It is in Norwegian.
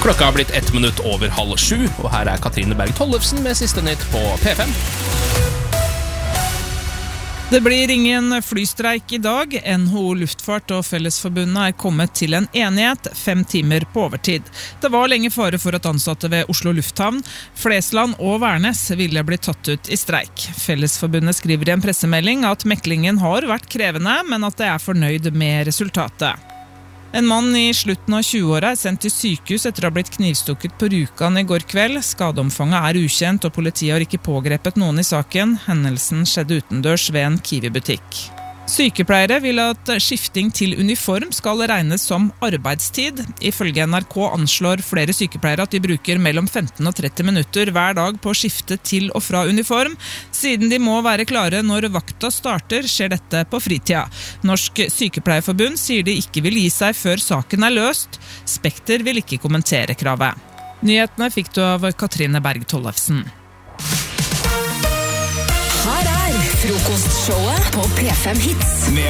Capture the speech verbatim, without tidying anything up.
Klokka har blitt ett minutt over halv sju, og her er Katrine Berg Tollefsen med siste nytt på P fem. Det blir ingen flystreik i dag. N H O Luftfart og Fellesforbundet er kommet til en enighet fem timer på overtid. Det var lenge fare for at ansatte ved Oslo Lufthavn, Flesland og Værnes ville bli tatt ut i streik. Fellesforbundet skriver i en pressemelding at meklingen har vært krevende, men at det er fornøyd med resultatet. En mann i slutten av tjueåra er sendt til sykehus etter å ha blitt knivstukket på Rjukan i går kveld. Skadeomfanget er ukjent, og politiet har ikke pågrepet noen i saken. Hendelsen skjedde utendørs ved en Kiwi-butikk. Sykepleiere vil at skifting til uniform skal regnes som arbeidstid. Ifølge N R K anslår flere sykepleiere at de bruker mellom femten og tretti minutter hver dag på å skifte til og fra uniform. Siden de må være klare når vakta starter, skjer dette på fritida. Norsk Sykepleierforbund sier de ikke vil gi seg før saken er løst. Spekter vil ikke kommentere kravet. Nyhetene fikk du av Katrine Berg Tollefsen. Her er frokostshowet på P fem Hits. Med